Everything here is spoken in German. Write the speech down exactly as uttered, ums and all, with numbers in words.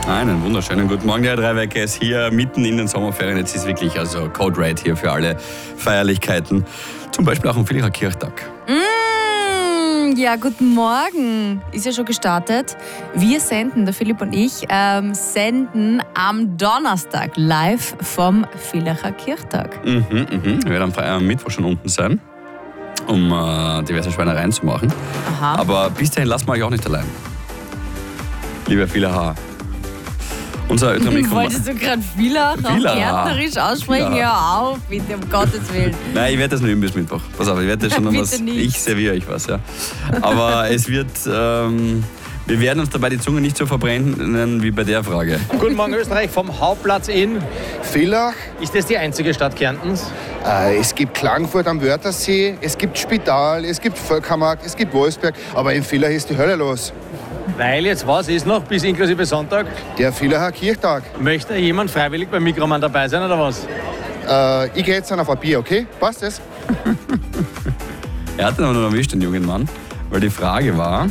Einen wunderschönen guten Morgen, der drei Wecker ist hier mitten in den Sommerferien. Jetzt ist wirklich also Code Red hier für alle Feierlichkeiten. Zum Beispiel auch am Villacher Kirchtag. Mm, ja, guten Morgen. Ist ja schon gestartet. Wir senden, der Philipp und ich, ähm, senden am Donnerstag live vom Villacher Kirchtag. Mhm, mhm. Ich werde am, Fre- am Mittwoch schon unten sein, um äh, diverse Schweinereien zu machen. Aha. Aber bis dahin lassen wir euch auch nicht allein. Lieber Villacher. Unser Mikro. Wolltest du gerade Villach auf Villach. Gärtnerisch aussprechen? Villach. Hör auf, bitte, um Gottes Willen. Nein, ich werde das nur üben bis Mittwoch. Pass auf, ich werde das schon noch Bitte was. nicht. Ich serviere euch was, ja. Aber es wird. Ähm, wir werden uns dabei die Zunge nicht so verbrennen wie bei der Frage. Guten Morgen Österreich vom Hauptplatz in Villach. Ist das die einzige Stadt Kärntens? Äh, es gibt Klagenfurt am Wörthersee, es gibt Spital, es gibt Völkermarkt, es gibt Wolfsberg, aber in Villach ist die Hölle los. Weil jetzt was ist noch bis inklusive Sonntag? Der Villacher Kirchtag. Möchte jemand freiwillig beim Mikroman dabei sein oder was? Äh, ich gehe jetzt dann auf ein Bier, okay? Passt das? Er hat ihn aber noch erwischt, den jungen Mann, weil die Frage war,